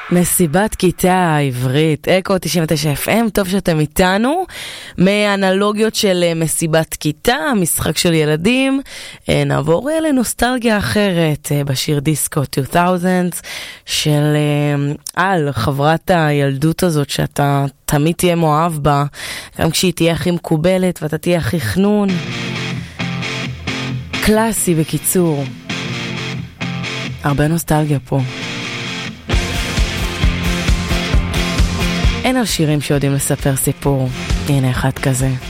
מסיבת כיתה העברית, אקו 99 FM, טוב שאתם איתנו. מאנלוגיות של מסיבת כיתה, משחק של ילדים, נעבור לנוסטלגיה אחרת, בשיר דיסקו 2000 של חברת הילדות הזאת שאתה תמיד תהיה מואב בה, גם כשהיא תהיה הכי מקובלת ואתה תהיה הכי חנון. קלאסי בקיצור. הרבה נוסטלגיה פה. אין על שירים שיודעים לספר סיפור. הנה אחד כזה.